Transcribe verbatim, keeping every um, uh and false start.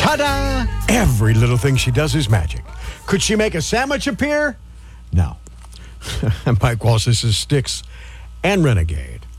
Ta-da! Every little thing she does is magic. Could she make a sandwich appear? No. Mike Walsh, this is Styx and Renegade.